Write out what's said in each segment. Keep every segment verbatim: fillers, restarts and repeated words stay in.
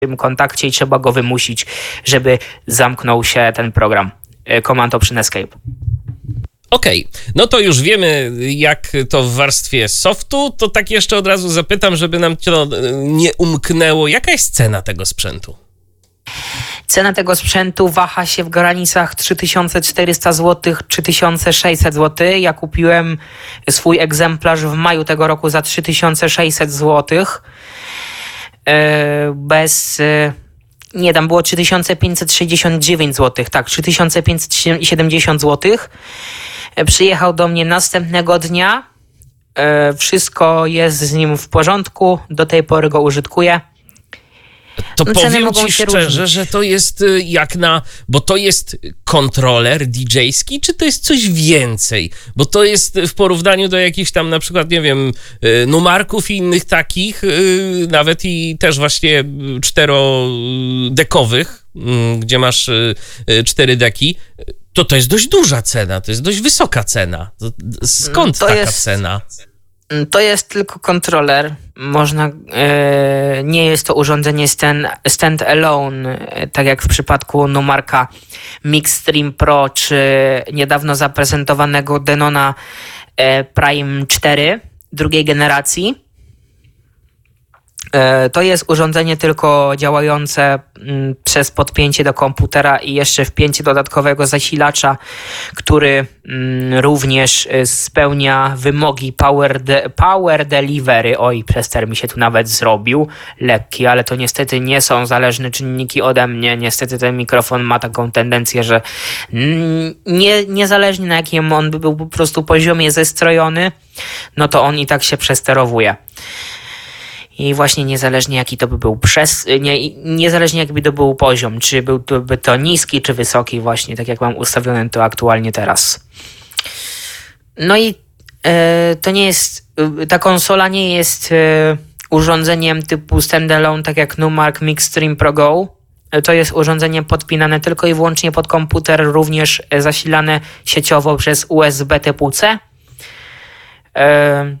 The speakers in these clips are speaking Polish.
kontakcie i trzeba go wymusić, żeby zamknął się ten program. Command Option Escape. Okej, okay. No to już wiemy, jak to w warstwie softu, to tak jeszcze od razu zapytam, żeby nam to nie umknęło. Jaka jest cena tego sprzętu? Cena tego sprzętu waha się w granicach trzy tysiące czterysta złotych, trzy tysiące sześćset złotych. Ja kupiłem swój egzemplarz w maju tego roku za trzy tysiące sześćset złotych. Bez... Nie, tam było trzy tysiące pięćset sześćdziesiąt dziewięć złotych. Tak, trzy tysiące pięćset siedemdziesiąt złotych. Przyjechał do mnie następnego dnia. Wszystko jest z nim w porządku. Do tej pory go użytkuję. To Ceny powiem ci szczerze, różnić. Że to jest jak na... Bo to jest kontroler didżejski, czy to jest coś więcej? Bo to jest w porównaniu do jakichś tam na przykład, nie wiem, numarków i innych takich, nawet i też właśnie czterodekowych, gdzie masz cztery deki, to to jest dość duża cena, to jest dość wysoka cena. Skąd to taka jest... cena? To jest tylko kontroler. Można, e, nie jest to urządzenie stand, stand alone, e, tak jak w przypadku Numarka Mixstream Pro czy niedawno zaprezentowanego Denona e, Prime cztery drugiej generacji. E, to jest urządzenie tylko działające m, przez podpięcie do komputera i jeszcze wpięcie dodatkowego zasilacza, który m, również spełnia wymogi Power, de- power Delivery. Oj, przester mi się tu nawet zrobił lekki, ale to niestety nie są zależne czynniki ode mnie. Niestety ten mikrofon ma taką tendencję, że m, nie, niezależnie na jakim on by był po prostu poziomie zestrojony, no to on i tak się przesterowuje. I właśnie niezależnie jaki to by był przez, nie, niezależnie jaki by to był poziom, czy byłby to niski, czy wysoki, właśnie tak jak mam ustawione to aktualnie teraz. No i e, to nie jest, ta konsola nie jest e, urządzeniem typu standalone, tak jak Numark Mixstream Pro Go. To jest urządzenie podpinane tylko i wyłącznie pod komputer, również zasilane sieciowo przez U S B typu C. E,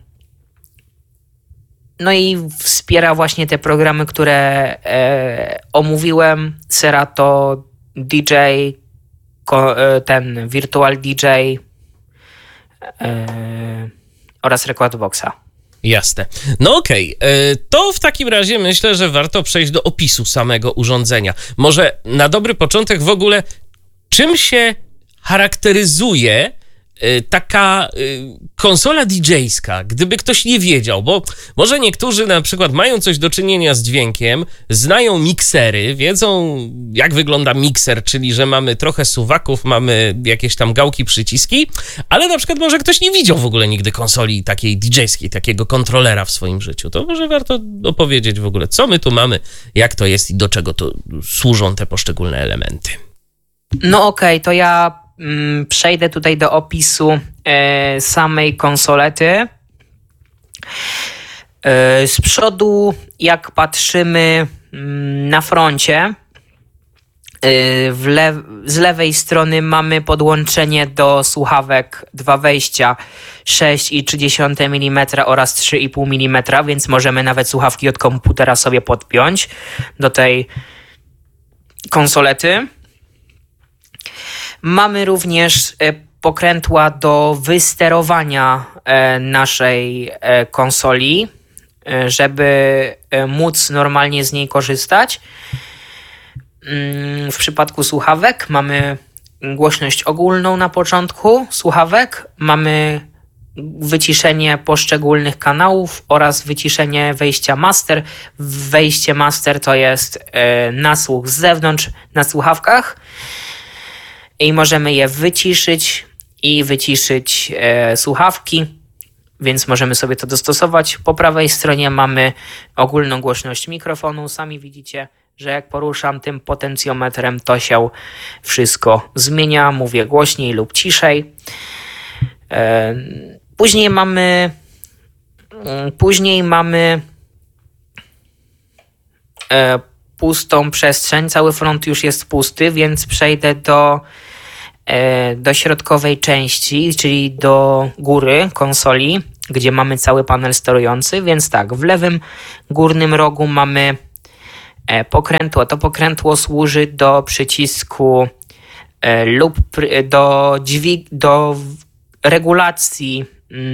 No i wspiera właśnie te programy, które e, omówiłem. Serato, D J, ko, e, ten Virtual D J e, oraz Recordboxa. Jasne. No okej, okay. To w takim razie myślę, że warto przejść do opisu samego urządzenia. Może na dobry początek w ogóle, czym się charakteryzuje taka konsola didżejska, gdyby ktoś nie wiedział, bo może niektórzy na przykład mają coś do czynienia z dźwiękiem, znają miksery, wiedzą jak wygląda mikser, czyli że mamy trochę suwaków, mamy jakieś tam gałki, przyciski, ale na przykład może ktoś nie widział w ogóle nigdy konsoli takiej didżejskiej, takiego kontrolera w swoim życiu. To może warto opowiedzieć w ogóle, co my tu mamy, jak to jest i do czego to służą te poszczególne elementy. No okej, okay, to ja przejdę tutaj do opisu e, samej konsolety. E, z przodu, jak patrzymy na froncie, e, w le- z lewej strony mamy podłączenie do słuchawek, dwa wejścia, sześć i trzy dziesiąte milimetra oraz trzy i pół milimetra, więc możemy nawet słuchawki od komputera sobie podpiąć do tej konsolety. Mamy również pokrętła do wysterowania naszej konsoli, żeby móc normalnie z niej korzystać. W przypadku słuchawek mamy głośność ogólną na początku słuchawek, mamy wyciszenie poszczególnych kanałów oraz wyciszenie wejścia master. Wejście master to jest nasłuch z zewnątrz na słuchawkach. I możemy je wyciszyć i wyciszyć e, słuchawki, więc możemy sobie to dostosować. Po prawej stronie mamy ogólną głośność mikrofonu. Sami widzicie, że jak poruszam tym potencjometrem, to się wszystko zmienia. Mówię głośniej lub ciszej. E, później mamy później mamy e, pustą przestrzeń. Cały front już jest pusty, więc przejdę do do środkowej części, czyli do góry konsoli, gdzie mamy cały panel sterujący, więc tak, w lewym górnym rogu mamy pokrętło. To pokrętło służy do przycisku lub do dźwig, do regulacji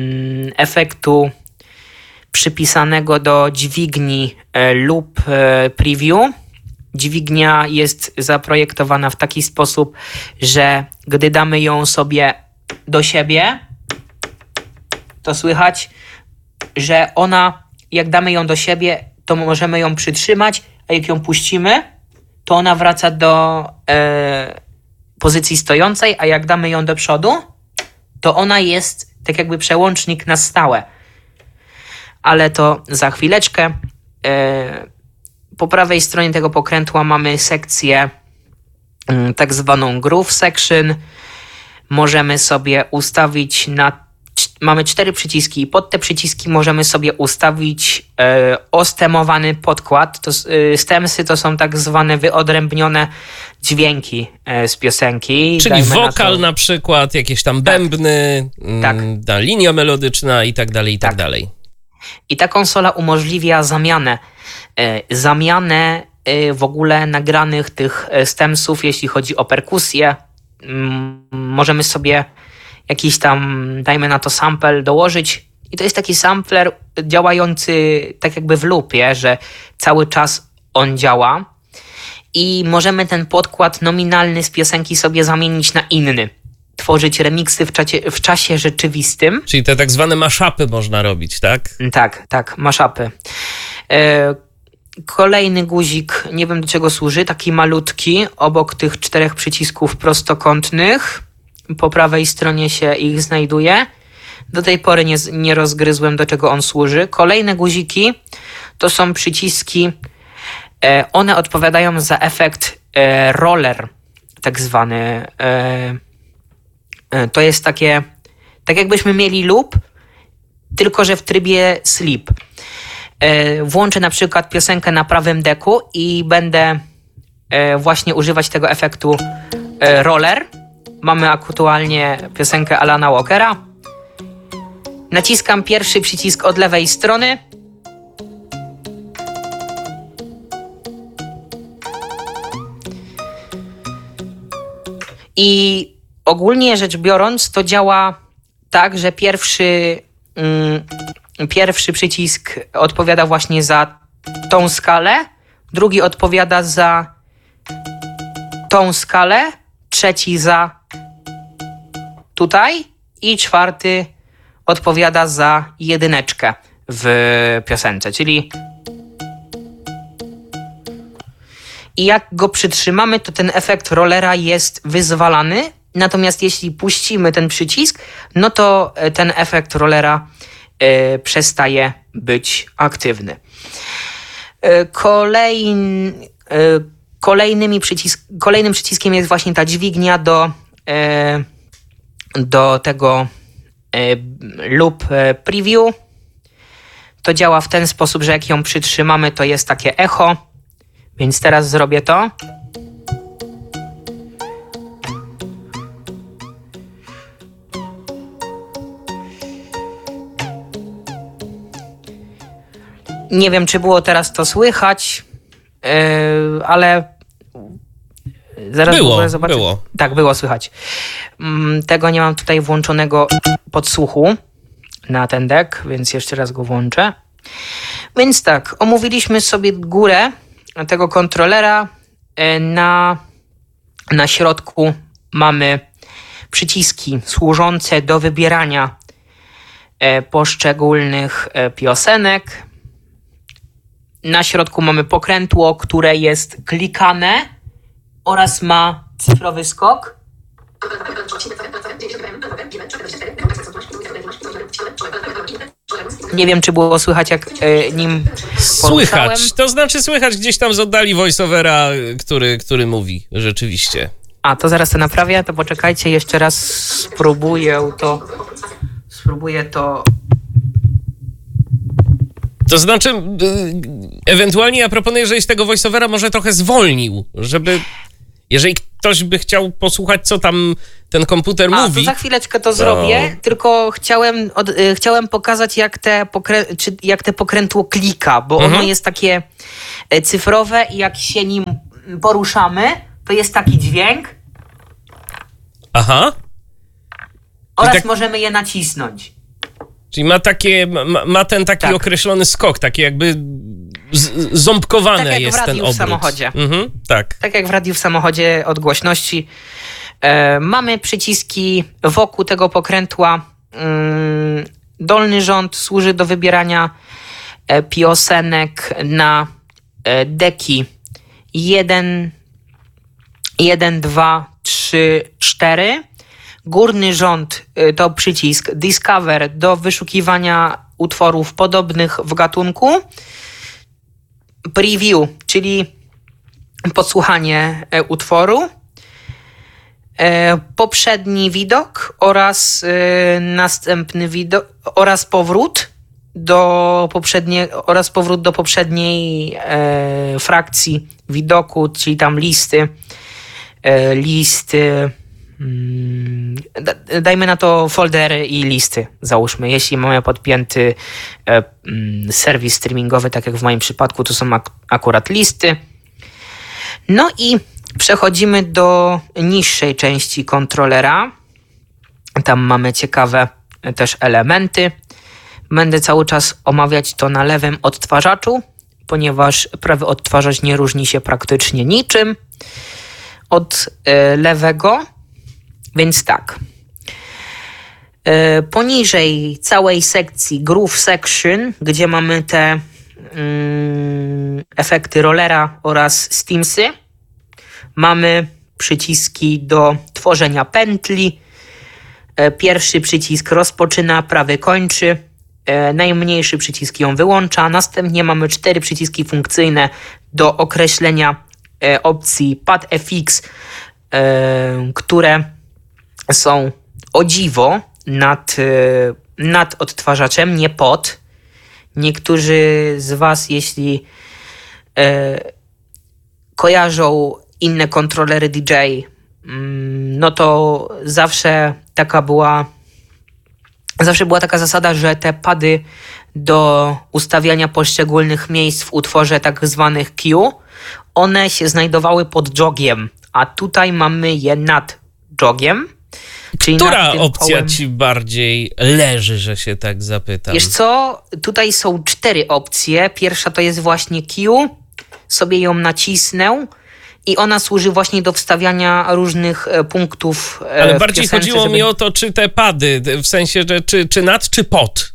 efektu przypisanego do dźwigni lub preview. Dźwignia jest zaprojektowana w taki sposób, że gdy damy ją sobie do siebie, to słychać, że ona, jak damy ją do siebie, to możemy ją przytrzymać, a jak ją puścimy, to ona wraca do e, pozycji stojącej, a jak damy ją do przodu, to ona jest tak jakby przełącznik na stałe. Ale to za chwileczkę. E, po prawej stronie tego pokrętła mamy sekcję m, tak zwaną groove section. Możemy sobie ustawić na Mamy cztery przyciski i pod te przyciski możemy sobie ustawić e, ostemowany podkład. To, e, stemsy to są tak zwane wyodrębnione dźwięki e, z piosenki. Czyli Dajmy wokal na, to... na przykład, jakieś tam bębny, tak. m, ta linia melodyczna i tak dalej, i tak, tak dalej. I ta konsola umożliwia zamianę. E, zamianę e, w ogóle nagranych tych stemsów, jeśli chodzi o perkusję. M, możemy sobie jakiś tam, dajmy na to sample dołożyć i to jest taki sampler działający tak jakby w loopie, że cały czas on działa i możemy ten podkład nominalny z piosenki sobie zamienić na inny. Tworzyć remiksy w czasie, w czasie rzeczywistym. Czyli te tak zwane mashupy można robić, tak? Tak, tak, mashupy. E, kolejny guzik, nie wiem do czego służy, taki malutki, obok tych czterech przycisków prostokątnych. Po prawej stronie się ich znajduje. Do tej pory nie, nie rozgryzłem, do czego on służy. Kolejne guziki to są przyciski. E, one odpowiadają za efekt e, roller, tak zwany. E, e, to jest takie, tak jakbyśmy mieli loop, tylko że w trybie sleep. E, włączę na przykład piosenkę na prawym deku i będę e, właśnie używać tego efektu e, roller. Mamy aktualnie piosenkę Alana Walkera. Naciskam pierwszy przycisk od lewej strony. I ogólnie rzecz biorąc to działa tak, że pierwszy, mm, pierwszy przycisk odpowiada właśnie za tą skalę, drugi odpowiada za tą skalę, trzeci za tutaj i czwarty odpowiada za jedyneczkę w piosence, czyli i jak go przytrzymamy, to ten efekt rollera jest wyzwalany, natomiast jeśli puścimy ten przycisk, no to ten efekt rollera y, przestaje być aktywny. Y, kolejn, y, kolejnymi przycisk, kolejnym przyciskiem jest właśnie ta dźwignia do y, do tego loop preview. To działa w ten sposób, że jak ją przytrzymamy, to jest takie echo. Więc teraz zrobię to. Nie wiem, czy było teraz to słychać, yy, ale zaraz było, zobaczę. było. Tak, było słychać. Tego nie mam tutaj włączonego podsłuchu na ten dek, więc jeszcze raz go włączę. Więc tak, omówiliśmy sobie górę tego kontrolera. Na, na środku mamy przyciski służące do wybierania poszczególnych piosenek. Na środku mamy pokrętło, które jest klikane oraz ma cyfrowy skok. Nie wiem, czy było słychać, jak y, nim poruszałem. Słychać, to znaczy słychać gdzieś tam z oddali voiceovera, który, który mówi rzeczywiście. A, to zaraz to naprawię, to poczekajcie, jeszcze raz spróbuję to... Spróbuję to... To znaczy, ewentualnie ja proponuję, żebyś tego voiceovera może trochę zwolnił, żeby... Jeżeli ktoś by chciał posłuchać, co tam ten komputer A, mówi. To za chwileczkę to zrobię, no. tylko chciałem, od, y, chciałem pokazać, jak te, pokrę- czy, jak te pokrętło klika, bo mhm. ono jest takie cyfrowe i jak się nim poruszamy, to jest taki dźwięk. Aha. Oraz tak... możemy je nacisnąć. Czyli ma takie, ma, ma ten taki tak. określony skok, taki jakby z, ząbkowane tak jest ten obrót. Tak jak w radiu w samochodzie. Mhm, tak. tak jak w radiu w samochodzie od głośności. E, mamy przyciski wokół tego pokrętła. Mm, dolny rząd służy do wybierania e, piosenek na e, deki jeden, jeden, dwa, trzy, cztery. Górny rząd to przycisk Discover do wyszukiwania utworów podobnych w gatunku. Preview, czyli podsłuchanie utworu. Poprzedni widok oraz następny widok oraz powrót do poprzedniej oraz powrót do poprzedniej frakcji widoku, czyli tam listy listy dajmy na to foldery i listy, załóżmy. Jeśli mamy podpięty e, mm, serwis streamingowy, tak jak w moim przypadku, to są ak- akurat listy. No i przechodzimy do niższej części kontrolera. Tam mamy ciekawe też elementy. Będę cały czas omawiać to na lewym odtwarzaczu, ponieważ prawy odtwarzacz nie różni się praktycznie niczym od e, lewego. Więc tak, poniżej całej sekcji Groove Section, gdzie mamy te mm, efekty rollera oraz stimsy, mamy przyciski do tworzenia pętli. Pierwszy przycisk rozpoczyna, prawy kończy, najmniejszy przycisk ją wyłącza. Następnie mamy cztery przyciski funkcyjne do określenia opcji Pad F X, które są o dziwo nad, nad odtwarzaczem, nie pod. Niektórzy z Was, jeśli e, kojarzą inne kontrolery D J, no to zawsze taka była zawsze była taka zasada, że te pady do ustawiania poszczególnych miejsc w utworze tak zwanych Q, one się znajdowały pod jogiem, a tutaj mamy je nad jogiem. Czyli która opcja kołem... ci bardziej leży, że się tak zapytam? Wiesz co, tutaj są cztery opcje. Pierwsza to jest właśnie Q, sobie ją nacisnę i ona służy właśnie do wstawiania różnych punktów. Ale bardziej piosence, chodziło żeby... mi o to, czy te pady, w sensie, że czy, czy nad, czy pod?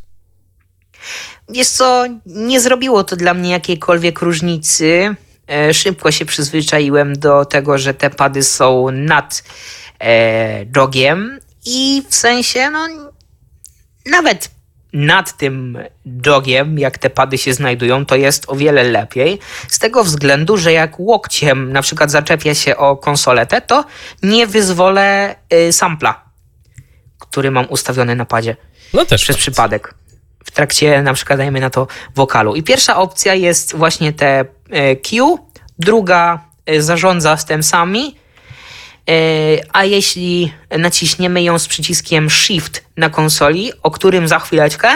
Wiesz co, nie zrobiło to dla mnie jakiejkolwiek różnicy. Szybko się przyzwyczaiłem do tego, że te pady są nad e, jogiem i w sensie, no nawet nad tym jogiem, jak te pady się znajdują, to jest o wiele lepiej. Z tego względu, że jak łokciem na przykład zaczepię się o konsoletę, to nie wyzwolę y, sampla, który mam ustawiony na padzie. No też przez fakt. przypadek. W trakcie na przykład dajmy na to wokalu. I pierwsza opcja jest właśnie te y, Q, druga y, zarządza stemsami, y, a jeśli naciśniemy ją z przyciskiem Shift na konsoli, o którym za chwileczkę,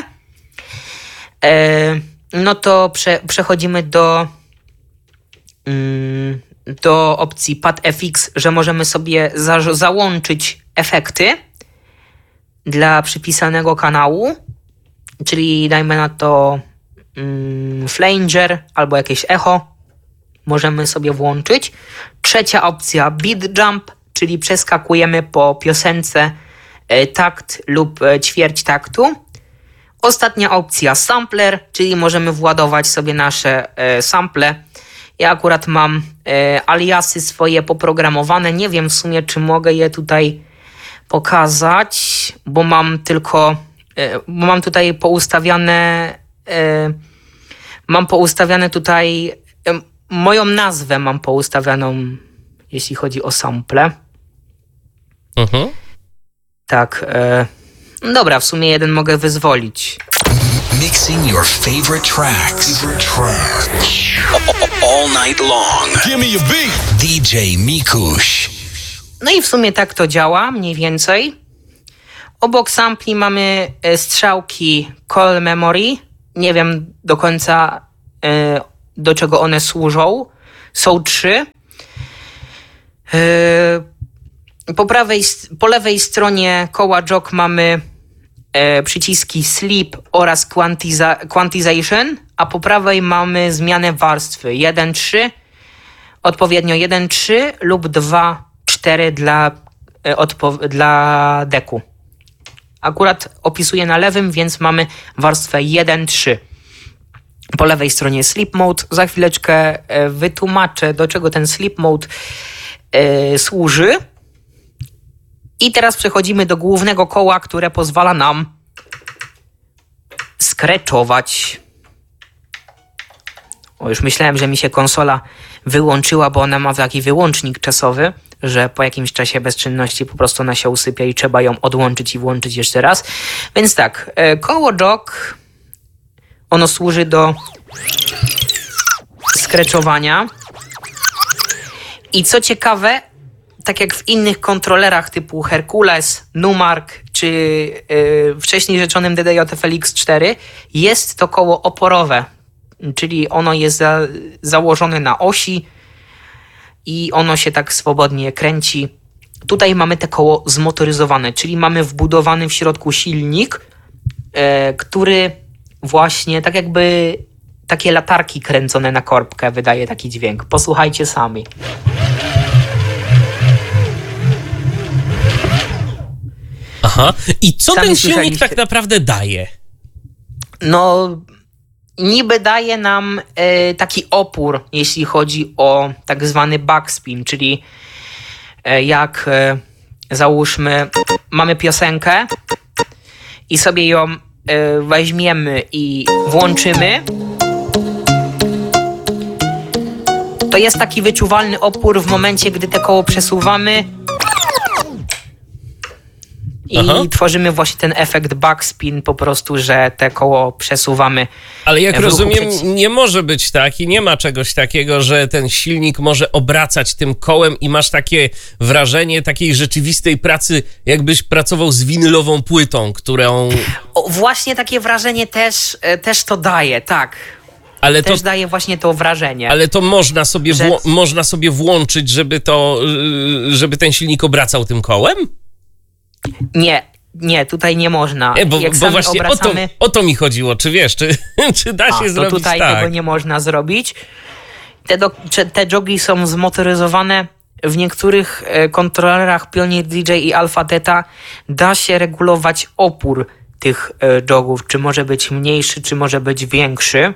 y, no to prze, przechodzimy do, y, do opcji Pad F X, że możemy sobie za, załączyć efekty dla przypisanego kanału, czyli dajmy na to mm, flanger albo jakieś echo możemy sobie włączyć. Trzecia opcja beat jump, czyli przeskakujemy po piosence e, takt lub e, ćwierć taktu. Ostatnia opcja sampler, czyli możemy władować sobie nasze e, sample. Ja akurat mam e, aliasy swoje poprogramowane. Nie wiem w sumie, czy mogę je tutaj pokazać, bo mam tylko bo mam tutaj poustawiane mam poustawiane tutaj moją nazwę mam poustawioną, jeśli chodzi o sample. Mhm. Tak. Dobra, w sumie jeden mogę wyzwolić. Mixing your favorite tracks. Favorite tracks. All night long. Give me a beat. D J Mikuś. No i w sumie tak to działa, mniej więcej. Obok sampli mamy strzałki Call Memory. Nie wiem do końca, do czego one służą. Są trzy. Po prawej, po lewej stronie koła jog mamy przyciski Sleep oraz quantiza- Quantization, a po prawej mamy zmianę warstwy jeden trzy, odpowiednio jeden trzy lub dwa cztery dla, odpo- dla deku. Akurat opisuję na lewym, więc mamy warstwę jeden trzy. Po lewej stronie Sleep Mode. Za chwileczkę wytłumaczę, do czego ten Sleep Mode e, służy. I teraz przechodzimy do głównego koła, które pozwala nam skreczować. O, już myślałem, że mi się konsola wyłączyła, bo ona ma taki wyłącznik czasowy, że po jakimś czasie bezczynności po prostu ona się usypia i trzeba ją odłączyć i włączyć jeszcze raz. Więc tak, koło jog, ono służy do skreczowania. I co ciekawe, tak jak w innych kontrolerach typu Hercules, Numark czy yy, wcześniej rzeczonym D D J F L X cztery, jest to koło oporowe, czyli ono jest za, założone na osi i ono się tak swobodnie kręci. Tutaj mamy te koło zmotoryzowane, czyli mamy wbudowany w środku silnik, yy, który właśnie tak jakby takie latarki kręcone na korbkę wydaje taki dźwięk. Posłuchajcie sami. Aha. I co Sami ten silnik słyszeliście. tak naprawdę daje? No, niby daje nam e, taki opór, jeśli chodzi o tak zwany backspin, czyli e, jak e, załóżmy, mamy piosenkę i sobie ją e, weźmiemy i włączymy, to jest taki wyczuwalny opór w momencie, gdy te koło przesuwamy i Aha. tworzymy właśnie ten efekt backspin po prostu, że te koło przesuwamy. Ale jak w ruchu rozumiem, przeci- nie może być tak i nie ma czegoś takiego, że ten silnik może obracać tym kołem i masz takie wrażenie takiej rzeczywistej pracy, jakbyś pracował z winylową płytą, którą... O, właśnie takie wrażenie też, e, też to daje, tak. Ale to, Też daje właśnie to wrażenie. ale to można sobie, Że- wło- można sobie włączyć, żeby to, yy, żeby ten silnik obracał tym kołem? Nie, nie, tutaj nie można. Nie, bo, Jak bo sami właśnie obracamy, o, to, o to mi chodziło. Czy wiesz, czy, czy da a, się to zrobić tutaj tak? tego nie można zrobić. Te, do, czy- te jogi są zmotoryzowane. W niektórych e, kontrolerach Pioneer D J i Alpha Theta da się regulować opór tych e, jogów. Czy może być mniejszy, czy może być większy.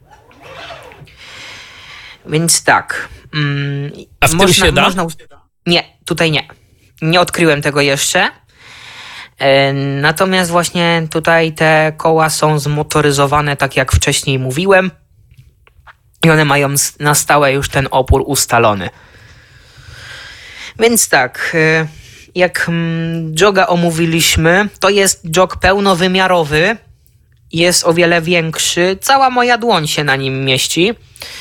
Więc tak. Mm, A w tym się da? Można, ust- nie, tutaj nie. Nie odkryłem tego jeszcze. E, Natomiast właśnie tutaj te koła są zmotoryzowane, tak jak wcześniej mówiłem. I one mają s- na stałe już ten opór ustalony. Więc tak, e, jak mm, joga omówiliśmy, to jest jog pełnowymiarowy. Jest o wiele większy. Cała moja dłoń się na nim mieści.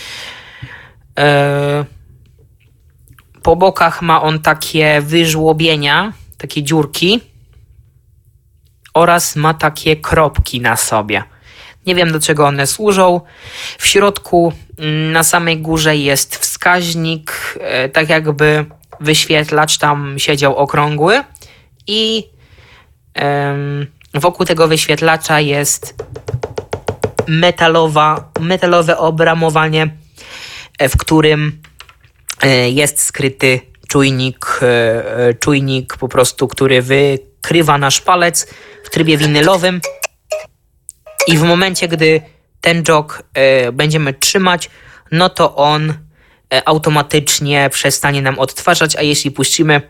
E, Po bokach ma on takie wyżłobienia, takie dziurki oraz ma takie kropki na sobie. Nie wiem, do czego one służą. W środku mm, na samej górze jest wskaźnik, e, tak jakby wyświetlacz tam siedział okrągły i em, wokół tego wyświetlacza jest metalowa, metalowe obramowanie, e, w którym e, jest skryty czujnik, e, e, czujnik po prostu, który wykrywa nasz palec w trybie winylowym i w momencie, gdy ten jog e, będziemy trzymać, no to on e, automatycznie przestanie nam odtwarzać, a jeśli puścimy,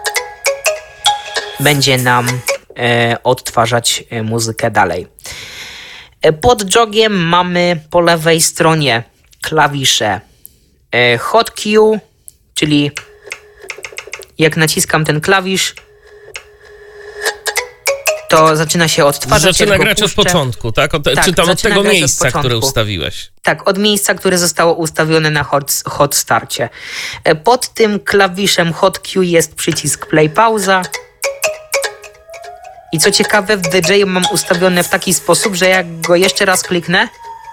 będzie nam e, odtwarzać e, muzykę dalej. E, pod jogiem mamy po lewej stronie klawisze e, Hot Q, czyli jak naciskam ten klawisz, to zaczyna się odtwarzać. Zaczyna jak go grać od puszczę. początku, tak? Od, Tak, czy tam od zaczyna tego grać od miejsca, które początku. ustawiłeś? Tak, od miejsca, które zostało ustawione na hot, hot starcie. E, Pod tym klawiszem Hot Q jest przycisk play pauza. I co ciekawe, w D J mam ustawione w taki sposób, że jak go jeszcze raz kliknę,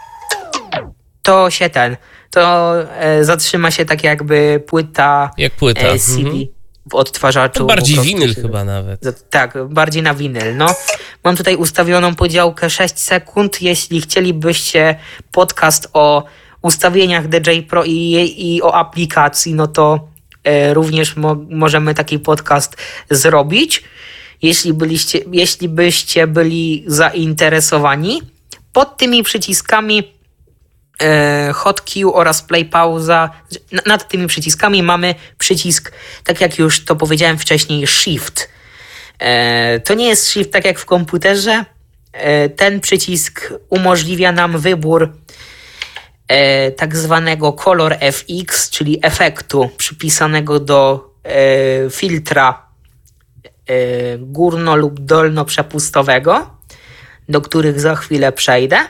to się ten, to e, zatrzyma się tak jakby płyta, Jak płyta. e, C D Mhm. w odtwarzaczu. To bardziej po prostu winyl się- chyba nawet. za- Tak, bardziej na winyl. No, mam tutaj ustawioną podziałkę sześć sekund. Jeśli chcielibyście podcast o ustawieniach D J Pro i, i o aplikacji, no to e, również mo, możemy taki podcast zrobić. Jeśli, byliście, jeśli byście byli zainteresowani, pod tymi przyciskami e, Hot Q oraz Play Pauza, n- nad tymi przyciskami mamy przycisk, tak jak już to powiedziałem wcześniej, Shift. E, to nie jest Shift tak jak w komputerze. E, ten przycisk umożliwia nam wybór e, tak zwanego Color F X, czyli efektu przypisanego do e, filtra e, górno- lub dolno-przepustowego, do których za chwilę przejdę.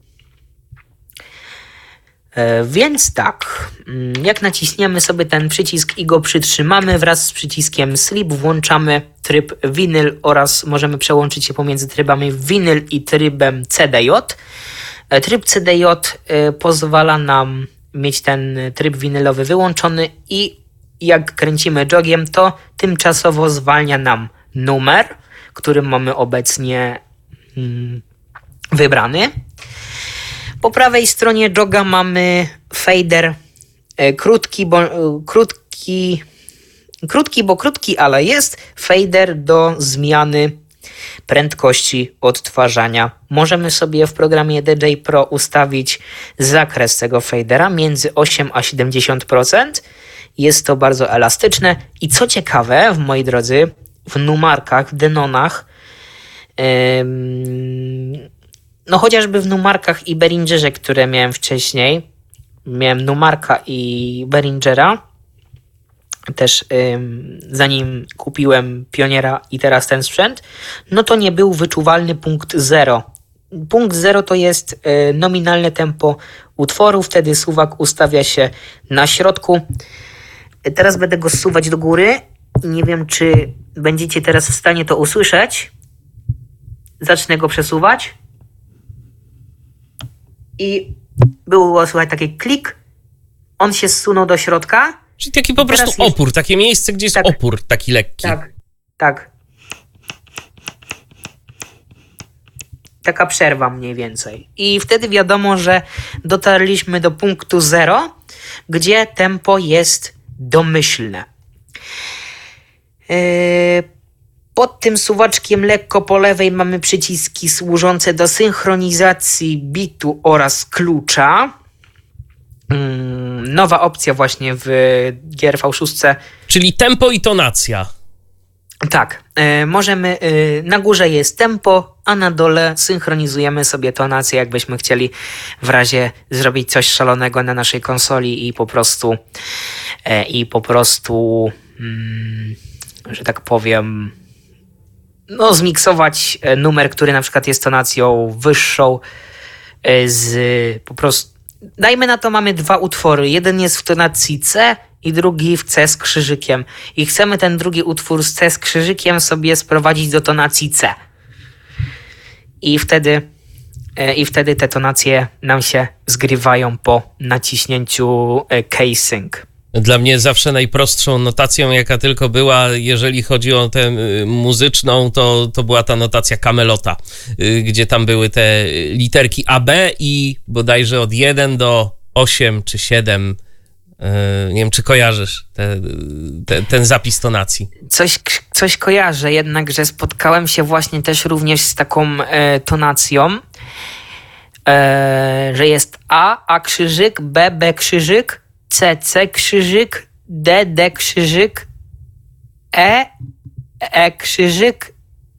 E, Więc tak, mm, jak naciśniemy sobie ten przycisk i go przytrzymamy wraz z przyciskiem Sleep, włączamy tryb winyl oraz możemy przełączyć się pomiędzy trybami winyl i trybem C D J. E, Tryb C D J e, pozwala nam mieć ten tryb winylowy wyłączony i jak kręcimy jogiem, to tymczasowo zwalnia nam numer, który mamy obecnie mm, wybrany. Po prawej stronie joga mamy fader e, krótki, bo, e, krótki, krótki, bo krótki, ale jest fader do zmiany prędkości odtwarzania. Możemy sobie w programie D J Pro ustawić zakres tego fadera między osiem a siedemdziesiąt procent. Jest to bardzo elastyczne i co ciekawe, w moi drodzy, w numarkach, w Denonach, ym, no chociażby w numarkach i Behringerze, które miałem wcześniej, miałem numarka i Behringera, też ym, zanim kupiłem Pioniera i teraz ten sprzęt, no to nie był wyczuwalny punkt zero. Punkt zero to jest y, nominalne tempo utworu, wtedy suwak ustawia się na środku. Teraz będę go zsuwać do góry i nie wiem, czy będziecie teraz w stanie to usłyszeć. Zacznę go przesuwać. I było słychać taki klik. On się zsunął do środka. Czyli taki po Teraz prostu jest- opór, takie miejsce, gdzie jest Tak. opór taki lekki. Tak, tak. Taka przerwa mniej więcej. I wtedy wiadomo, że dotarliśmy do punktu zero, gdzie tempo jest domyślne. Yy, Pod tym suwaczkiem lekko po lewej mamy przyciski służące do synchronizacji bitu oraz klucza. Yy, Nowa opcja właśnie w G R V sześć. Czyli tempo i tonacja. Tak, e, możemy, e, na górze jest tempo, a na dole synchronizujemy sobie tonację, jakbyśmy chcieli w razie zrobić coś szalonego na naszej konsoli i po prostu e, i po prostu mm, że tak powiem, no zmiksować e, numer, który na przykład jest tonacją wyższą e, z po prostu, dajmy na to, mamy dwa utwory, jeden jest w tonacji C i drugi w C z krzyżykiem. I chcemy ten drugi utwór z C z krzyżykiem sobie sprowadzić do tonacji C. I wtedy, e, i wtedy te tonacje nam się zgrywają po naciśnięciu e, casing. Dla mnie zawsze najprostszą notacją, jaka tylko była, jeżeli chodzi o tę y, muzyczną, to, to była ta notacja Camelota, y, gdzie tam były te literki A, B i bodajże od jeden do osiem czy siedem. Nie wiem, czy kojarzysz te, te, ten zapis tonacji. Coś, coś kojarzę, jednakże spotkałem się właśnie też również z taką e, tonacją, e, że jest A, A krzyżyk, B, B krzyżyk, C, C krzyżyk, D, D krzyżyk, E, E krzyżyk,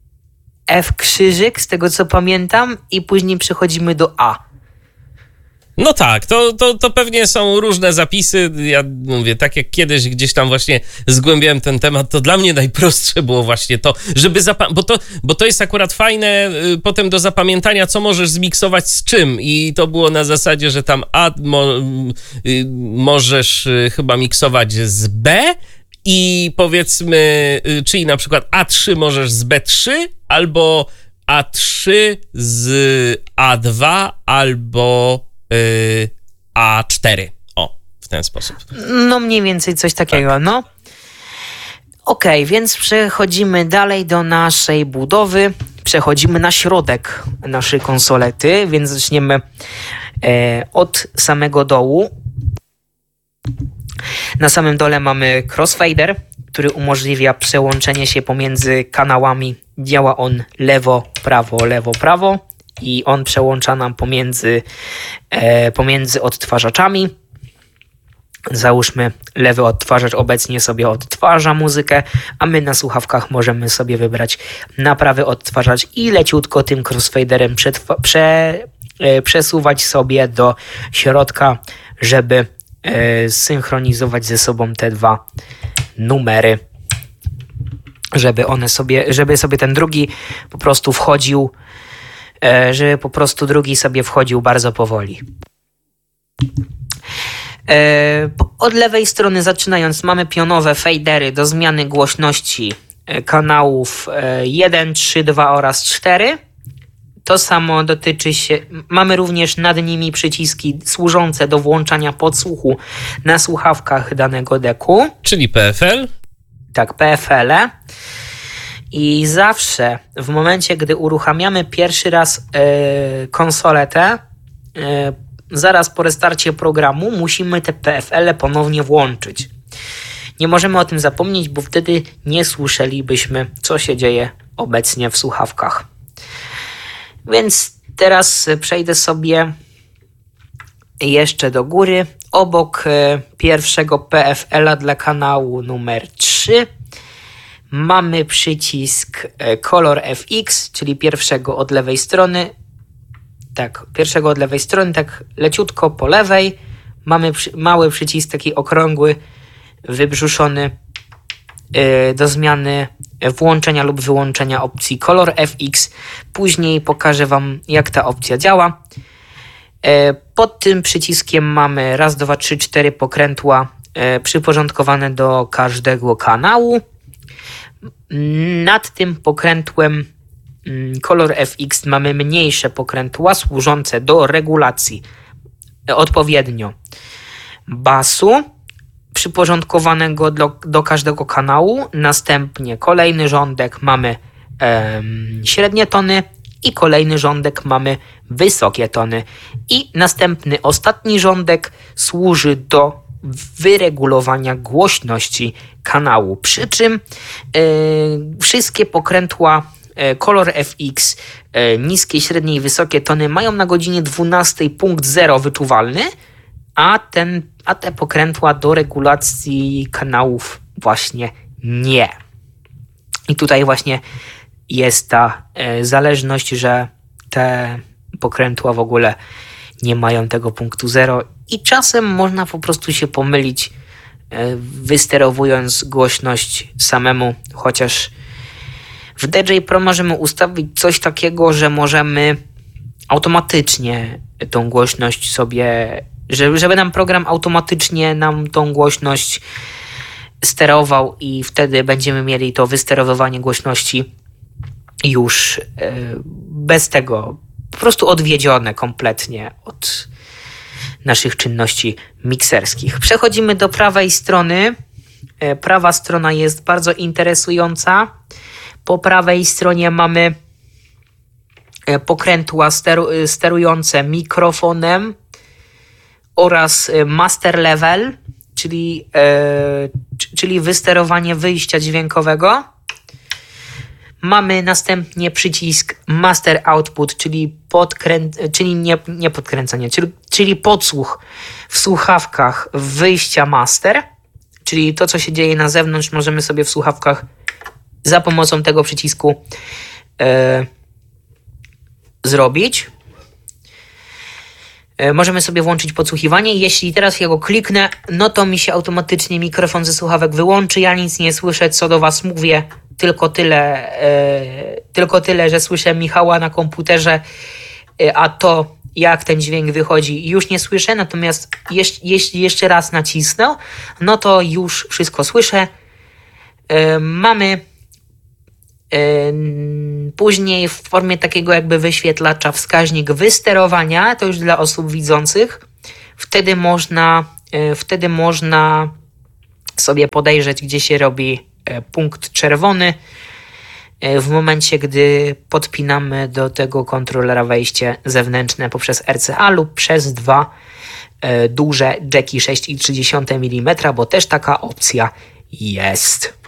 F krzyżyk, z tego co pamiętam, i później przechodzimy do A. No tak, to, to, to pewnie są różne zapisy. Ja mówię, tak jak kiedyś gdzieś tam właśnie zgłębiałem ten temat, to dla mnie najprostsze było właśnie to, żeby zapa- bo to, bo to jest akurat fajne y, potem do zapamiętania, co możesz zmiksować z czym, i to było na zasadzie, że tam A mo, y, możesz y, chyba miksować z B i powiedzmy, y, czyli na przykład A trzy możesz z B trzy, albo A trzy z A dwa, albo y, A cztery. O, w ten sposób. No mniej więcej coś takiego, tak. No. Okej, okay, więc przechodzimy dalej do naszej budowy. Przechodzimy na środek naszej konsolety, więc zaczniemy e, od samego dołu. Na samym dole mamy crossfader, który umożliwia przełączenie się pomiędzy kanałami. Działa on lewo, prawo, lewo, prawo i on przełącza nam pomiędzy, e, pomiędzy odtwarzaczami. Załóżmy, lewy odtwarzacz obecnie sobie odtwarza muzykę, a my na słuchawkach możemy sobie wybrać na prawy odtwarzacz i leciutko tym crossfaderem przetwa- prze, e, przesuwać sobie do środka, żeby e, synchronizować ze sobą te dwa numery, żeby one sobie, żeby sobie ten drugi po prostu wchodził, e, żeby po prostu drugi sobie wchodził bardzo powoli. Od lewej strony zaczynając mamy pionowe fadery do zmiany głośności kanałów jeden, trzy, dwa oraz cztery. To samo dotyczy się, mamy również nad nimi przyciski służące do włączania podsłuchu na słuchawkach danego deku. Czyli P F L? Tak, P F L-e. I zawsze w momencie, gdy uruchamiamy pierwszy raz yy, konsoletę, yy, zaraz po restarcie programu musimy te P F L-e ponownie włączyć. Nie możemy o tym zapomnieć, bo wtedy nie słyszelibyśmy, co się dzieje obecnie w słuchawkach. Więc teraz przejdę sobie jeszcze do góry. Obok pierwszego P F L-a dla kanału numer trzy mamy przycisk Color F X, czyli pierwszego od lewej strony. Tak, pierwszego od lewej strony, tak leciutko po lewej mamy przy, mały przycisk taki okrągły, wybrzuszony yy, do zmiany włączenia lub wyłączenia opcji Color F X. Później pokażę Wam, jak ta opcja działa. Yy, pod tym przyciskiem mamy raz, dwa, trzy, cztery pokrętła yy, przyporządkowane do każdego kanału. Nad tym pokrętłem Color F X mamy mniejsze pokrętła służące do regulacji odpowiednio basu przyporządkowanego do, do każdego kanału. Następnie kolejny rządek mamy em, średnie tony i kolejny rządek mamy wysokie tony. I następny, ostatni rządek służy do wyregulowania głośności kanału. Przy czym yy, wszystkie pokrętła Color F X, niskie, średnie i wysokie tony mają na godzinie dwunastej punkt zero wyczuwalny, a, ten, a te pokrętła do regulacji kanałów właśnie nie. I tutaj właśnie jest ta e, zależność, że te pokrętła w ogóle nie mają tego punktu zero i czasem można po prostu się pomylić, e, wysterowując głośność samemu, chociaż w D J Pro możemy ustawić coś takiego, że możemy automatycznie tą głośność sobie, żeby nam program automatycznie nam tą głośność sterował i wtedy będziemy mieli to wysterowywanie głośności już bez tego, po prostu odwiedzione kompletnie od naszych czynności mikserskich. Przechodzimy do prawej strony. Prawa strona jest bardzo interesująca. Po prawej stronie mamy pokrętła steru, sterujące mikrofonem oraz master level, czyli, e, czyli wysterowanie wyjścia dźwiękowego. Mamy następnie przycisk master output, czyli, podkrę, czyli nie, nie podkręcanie, czyli, czyli podsłuch w słuchawkach wyjścia master, czyli to, co się dzieje na zewnątrz, możemy sobie w słuchawkach za pomocą tego przycisku e, zrobić. możemy sobie włączyć podsłuchiwanie. Jeśli teraz ja go kliknę, no to mi się automatycznie mikrofon ze słuchawek wyłączy. Ja nic nie słyszę, co do was mówię. Tylko tyle, yy, tylko tyle, że słyszę Michała na komputerze, yy, a to jak ten dźwięk wychodzi już nie słyszę. Natomiast jeś, jeśli jeszcze raz nacisnę, no to już wszystko słyszę. Yy, mamy Yy, później w formie takiego jakby wyświetlacza wskaźnik wysterowania, to już dla osób widzących. Wtedy można, yy, wtedy można sobie podejrzeć, gdzie się robi yy, punkt czerwony. Yy, w momencie, gdy podpinamy do tego kontrolera wejście zewnętrzne poprzez R C A lub przez dwa yy, duże jacki sześć przecinek trzy milimetra, bo też taka opcja jest.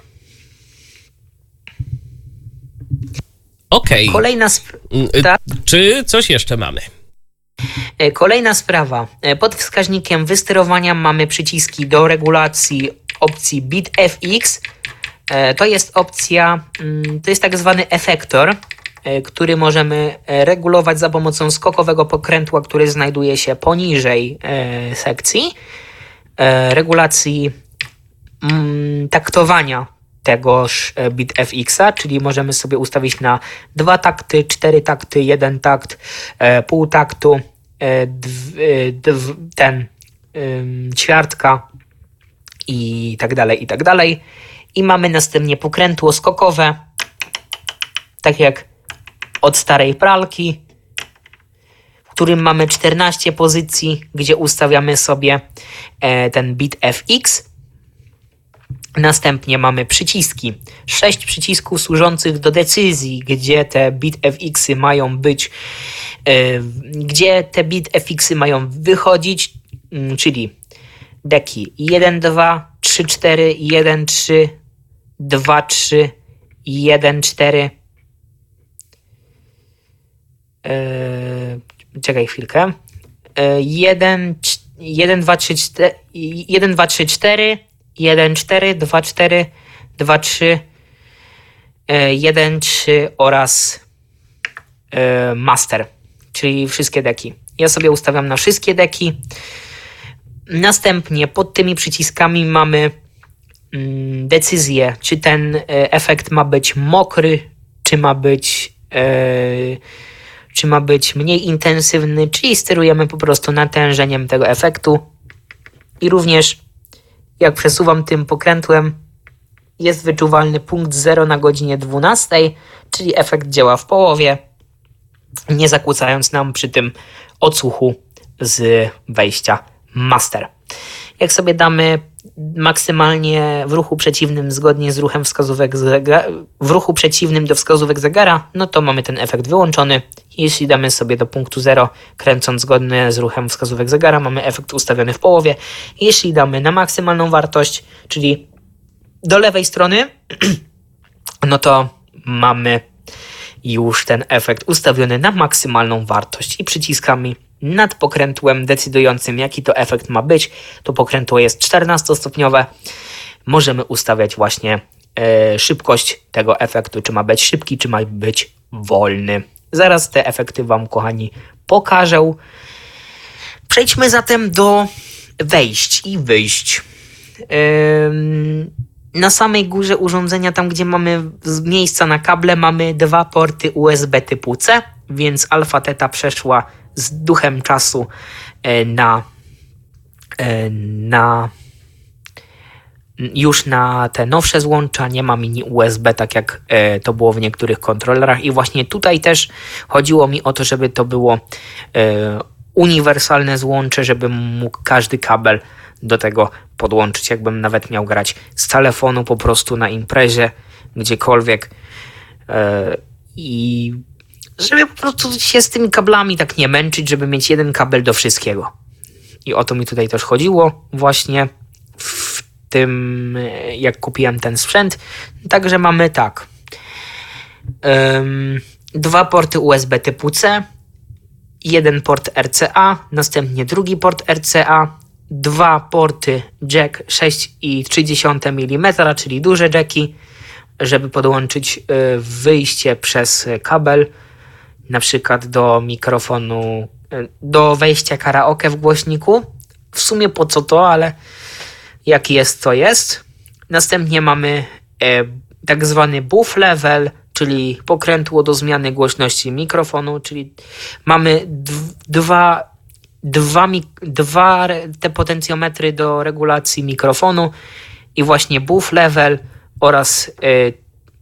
Okej. Okay. Kolejna sp- ta- Czy coś jeszcze mamy? Kolejna sprawa. Pod wskaźnikiem wysterowania mamy przyciski do regulacji opcji Beat F X. To jest opcja, to jest tak zwany efektor, który możemy regulować za pomocą skokowego pokrętła, który znajduje się poniżej sekcji. Regulacji taktowania tegoż Beat F X-a, czyli możemy sobie ustawić na dwa takty, cztery takty, jeden takt, e, pół taktu, e, dw, e, dw, ten e, ćwiartka i tak dalej, i tak dalej. I mamy następnie pokrętło skokowe, tak jak od starej pralki, w którym mamy czternaście pozycji, gdzie ustawiamy sobie e, ten Beat F X. Następnie mamy przyciski. Sześć przycisków służących do decyzji, gdzie te Beat F X-y mają być, yy, gdzie te Beat F X-y mają wychodzić, yy, czyli deki jeden, dwa, trzy, cztery, jeden, trzy, dwa, trzy, jeden, cztery. Yy, czekaj chwilkę. Yy, jeden, dwa, trzy, cztery, jeden, dwa, trzy, cztery, jeden, cztery, dwa, cztery, dwa, trzy, jeden, trzy oraz y, master, czyli wszystkie deki. Ja sobie ustawiam na wszystkie deki. Następnie pod tymi przyciskami mamy mm, decyzję, czy ten y, efekt ma być mokry, czy ma być y, czy ma być mniej intensywny, czyli sterujemy po prostu natężeniem tego efektu. I również jak przesuwam tym pokrętłem, jest wyczuwalny punkt zero na godzinie dwunastej, czyli efekt działa w połowie, nie zakłócając nam przy tym odsłuchu z wejścia master. Jak sobie damy maksymalnie w ruchu przeciwnym zgodnie z ruchem wskazówek zegara, w ruchu przeciwnym do wskazówek zegara, no to mamy ten efekt wyłączony. Jeśli damy sobie do punktu zero, kręcąc zgodnie z ruchem wskazówek zegara, mamy efekt ustawiony w połowie. Jeśli damy na maksymalną wartość, czyli do lewej strony, no to mamy już ten efekt ustawiony na maksymalną wartość i przyciskami nad pokrętłem decydującym, jaki to efekt ma być. To pokrętło jest czternastostopniowe. Możemy ustawiać właśnie e, szybkość tego efektu, czy ma być szybki, czy ma być wolny. Zaraz te efekty wam, kochani, pokażę. Przejdźmy zatem do wejść i wyjść. Ym, na samej górze urządzenia, tam gdzie mamy miejsca na kable, mamy dwa porty U S B typu C, więc Alpha Theta przeszła z duchem czasu na, na już na te nowsze złącza. Nie ma mini U S B, tak jak to było w niektórych kontrolerach, i właśnie tutaj też chodziło mi o to, żeby to było uniwersalne złącze, żeby mógł każdy kabel do tego podłączyć, jakbym nawet miał grać z telefonu po prostu na imprezie, gdziekolwiek, i żeby po prostu się z tymi kablami tak nie męczyć, żeby mieć jeden kabel do wszystkiego. I o to mi tutaj też chodziło właśnie w tym, jak kupiłem ten sprzęt. Także mamy tak. Um, dwa porty U S B typu C, jeden port R C A, następnie drugi port R C A, dwa porty jack sześć przecinek trzy milimetra, czyli duże jacki, żeby podłączyć wyjście przez kabel, na przykład do mikrofonu do wejścia karaoke w głośniku. W sumie po co to, ale jak jest, to jest. Następnie mamy e, tak zwany buff level, czyli pokrętło do zmiany głośności mikrofonu, czyli mamy d- dwa, dwa, mik- dwa te potencjometry do regulacji mikrofonu i właśnie buff level oraz e,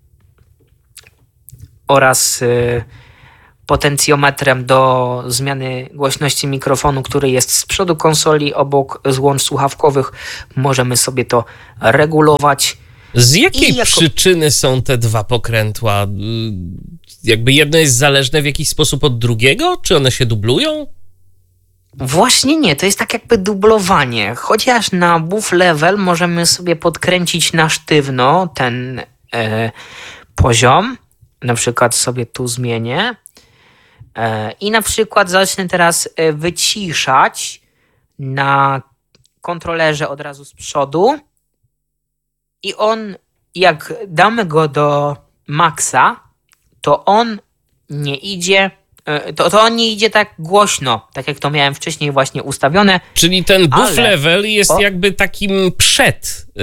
oraz e, potencjometrem do zmiany głośności mikrofonu, który jest z przodu konsoli obok złącz słuchawkowych. Możemy sobie to regulować. Z jakiej jako... przyczyny są te dwa pokrętła? Jakby jedno jest zależne w jakiś sposób od drugiego? Czy one się dublują? Właśnie nie, to jest tak jakby dublowanie. Chociaż na buff level możemy sobie podkręcić na sztywno ten e, poziom. Na przykład sobie tu zmienię. I na przykład zacznę teraz wyciszać na kontrolerze od razu z przodu i on, jak damy go do maksa, to on nie idzie, to, to on nie idzie tak głośno, tak jak to miałem wcześniej właśnie ustawione. Czyli ten buff ale... level jest o... jakby takim przed, yy,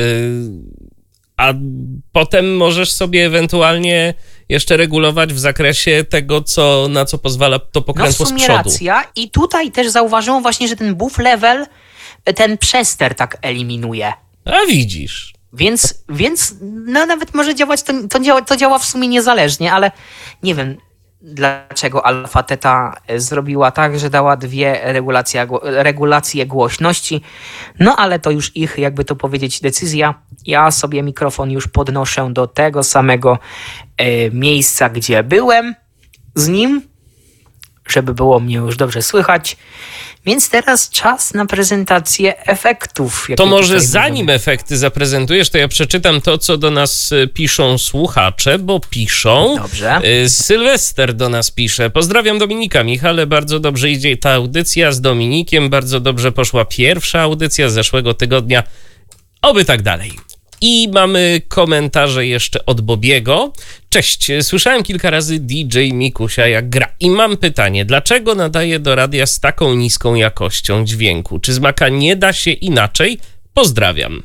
a potem możesz sobie ewentualnie jeszcze regulować w zakresie tego, co, na co pozwala to pokrętło z przodu. No w sumie racja. I tutaj też zauważyłem właśnie, że ten buff level ten przester tak eliminuje. A widzisz. Więc, więc no nawet może działać, to, to, działa, to działa w sumie niezależnie, ale nie wiem dlaczego Alpha Theta zrobiła tak, że dała dwie regulacje, regulacje głośności. No ale to już ich, jakby to powiedzieć, decyzja. Ja sobie mikrofon już podnoszę do tego samego e, miejsca, gdzie byłem z nim, żeby było mnie już dobrze słychać. Więc teraz czas na prezentację efektów. To może zanim będą... efekty zaprezentujesz, to ja przeczytam to, co do nas piszą słuchacze, bo piszą. Dobrze. Sylwester do nas pisze. Pozdrawiam Dominika. Michale, bardzo dobrze idzie ta audycja z Dominikiem. Bardzo dobrze poszła pierwsza audycja z zeszłego tygodnia. Oby tak dalej. I mamy komentarze jeszcze od Bobiego. Cześć, słyszałem kilka razy D J Mikusia jak gra i mam pytanie, dlaczego nadaje do radia z taką niską jakością dźwięku? Czy z Maca nie da się inaczej? Pozdrawiam.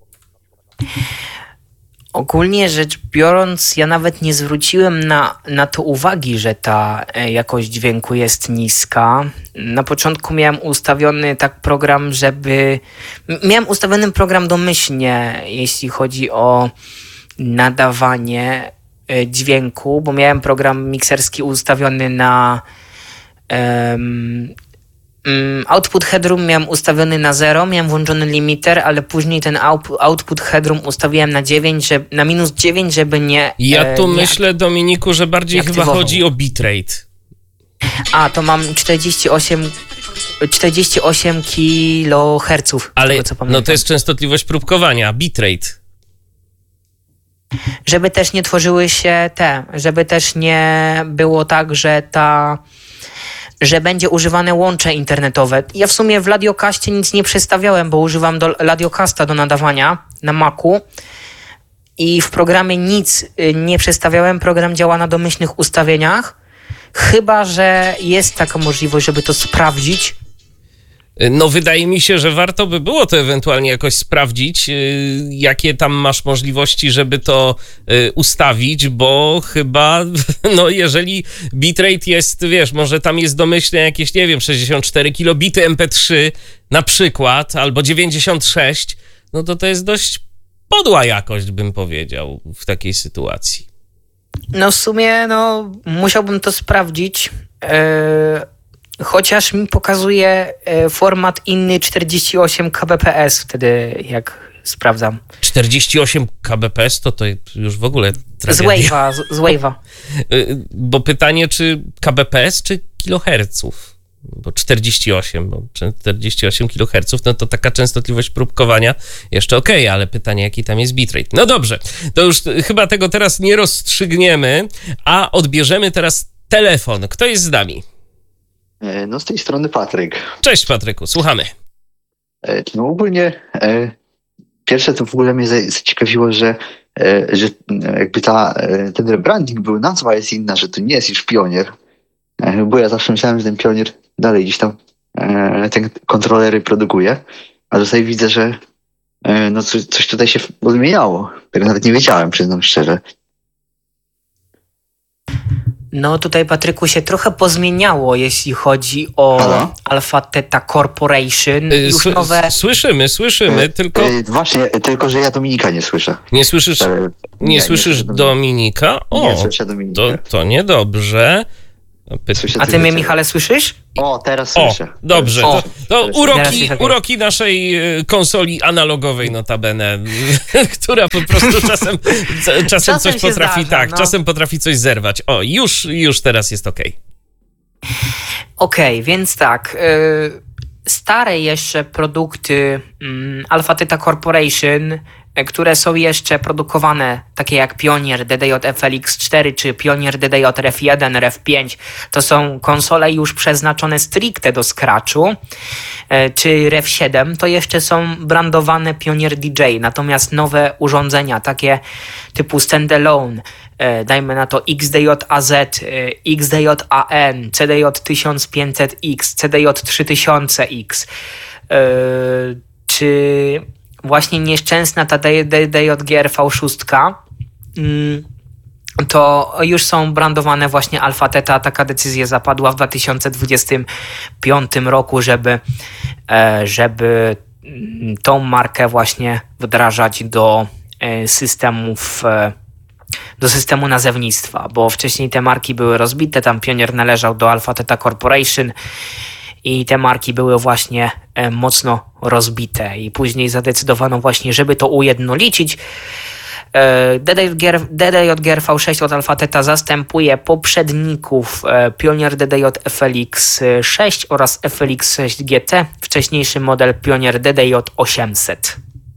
Ogólnie rzecz biorąc, ja nawet nie zwróciłem na, na to uwagi, że ta jakość dźwięku jest niska. Na początku miałem ustawiony tak program, żeby... Miałem ustawiony program domyślnie, jeśli chodzi o nadawanie dźwięku, bo miałem program mikserski ustawiony na... Um, Output headroom miałem ustawiony na zero, miałem włączony limiter, ale później ten output headroom ustawiłem na dziewięć, że, na minus dziewięć, żeby nie... Ja tu e, nie, myślę, Dominiku, że bardziej chyba chodzi o bitrate. A, to mam czterdzieści osiem, czterdzieści osiem kiloherców. Ale tego, co pamiętam. No to jest częstotliwość próbkowania, bitrate. Żeby też nie tworzyły się te, żeby też nie było tak, że ta... że będzie używane łącze internetowe. Ja w sumie w Radiocaście nic nie przestawiałem, bo używam do Radiocasta do nadawania na Macu i w programie nic nie przestawiałem. Program działa na domyślnych ustawieniach, chyba że jest taka możliwość, żeby to sprawdzić. No wydaje mi się, że warto by było to ewentualnie jakoś sprawdzić, jakie tam masz możliwości, żeby to ustawić, bo chyba, no jeżeli bitrate jest, wiesz, może tam jest domyślnie jakieś, nie wiem, sześćdziesiąt cztery kilobity em pe trzy na przykład, albo dziewięćdziesiąt sześć, no to to jest dość podła jakość, bym powiedział, w takiej sytuacji. No w sumie, no musiałbym to sprawdzić, yy... chociaż mi pokazuje format inny czterdzieści osiem kilobitów wtedy, jak sprawdzam. czterdzieści osiem kilobitów to to już w ogóle tragedia. Z Wave'a, z, z Wave'a. Bo pytanie, czy kilobitów, czy kiloherców? Bo czterdzieści osiem, bo czterdzieści osiem kiloherców, no to taka częstotliwość próbkowania jeszcze okej, okay, ale pytanie, jaki tam jest bitrate. No dobrze, to już chyba tego teraz nie rozstrzygniemy, a odbierzemy teraz telefon. Kto jest z nami? No z tej strony Patryk. Cześć Patryku, słuchamy. No ogólnie e, pierwsze to w ogóle mnie zaciekawiło, że, e, że jakby ta, e, ten rebranding był, nazwa jest inna, że to nie jest już Pionier. E, bo ja zawsze myślałem, że ten Pionier dalej gdzieś tam e, te kontrolery produkuje, a tutaj widzę, że e, no coś, coś tutaj się odmieniało. Tego nawet nie wiedziałem, przyznam szczerze. No tutaj, Patryku, się trochę pozmieniało, jeśli chodzi o Halo? Alpha Theta Corporation. Y, Już s- nowe... Słyszymy, słyszymy, tylko E, właśnie, tylko że ja Dominika nie słyszę. nie słyszysz, E, nie słyszysz Dominika? O, Nie słyszę Dominika. to, to niedobrze. Py- Słyszę A ty tylko mnie, ciebie. Michale, słyszysz? O, teraz O, słyszę. dobrze. O, To, to teraz uroki, słyszę. uroki naszej y, konsoli analogowej notabene, która po prostu czasem, czasem, Czasem coś się potrafi, zdarza, tak, no. czasem potrafi coś zerwać. O, już, już teraz jest okej. Okej, więc tak. y, Stare jeszcze produkty mm, Alpha Theta Corporation, y, które są jeszcze produkowane, takie jak Pionier D D J F L X cztery czy Pionier D D J R F jeden, R F pięć, to są konsole już przeznaczone stricte do Scratchu, y, czy R F siedem, to jeszcze są brandowane Pionier D J, natomiast nowe urządzenia, takie typu standalone, e, dajmy na to X D J A Z, e, X D J A N, C D J tysiąc pięćset X, C D J trzy tysiące X, e, czy właśnie nieszczęsna ta D D J G R V sześć, mm, to już są brandowane właśnie Alpha Theta. Taka decyzja zapadła w dwa tysiące dwudziestym piątym roku, żeby, e, żeby mm, tą markę właśnie wdrażać do e, systemów, e, do systemu nazewnictwa, bo wcześniej te marki były rozbite, tam Pionier należał do Alpha Theta Corporation i te marki były właśnie e, mocno rozbite i później zadecydowano właśnie, żeby to ujednolicić. E, D D J G R V sześć od Alpha Theta zastępuje poprzedników e, Pionier D D J F L X sześć oraz F L X sześć G T, wcześniejszy model Pionier D D J osiemset.